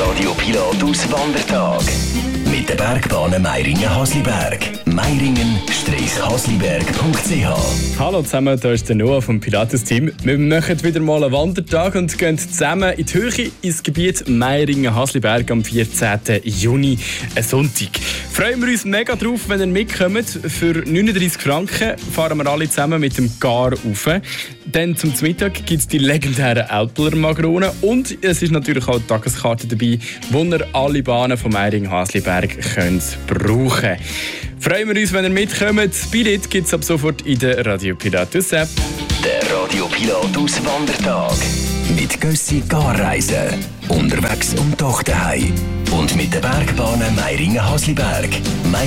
Radio Pilatus Wandertag. Mit der Bergbahnen Meiringen-Hasliberg. Meiringen-hasliberg.ch. Hallo zusammen, hier ist der Noah vom Pilatus-Team. Wir machen wieder mal einen Wandertag und gehen zusammen in die Höhe ins Gebiet Meiringen-Hasliberg am 14. Juni, ein Sonntag. Freuen wir uns mega drauf, wenn ihr mitkommt. Für 39 Franken fahren wir alle zusammen mit dem Gar rauf. Dann zum Mittag gibt es die legendären Alpeler Magronen und es ist natürlich auch eine Tageskarte dabei, wo ihr alle Bahnen von Meiringen-Hasliberg brauchen könnt. Freuen wir uns, wenn ihr mitkommt. Das Billett gibt es ab sofort in der Radio Pilatus App. Der Radio Pilatus Wandertag. Mit Gössi Garreisen. Unterwegs und doch daheim. Und mit den Bergbahnen Meiringen-Hasliberg.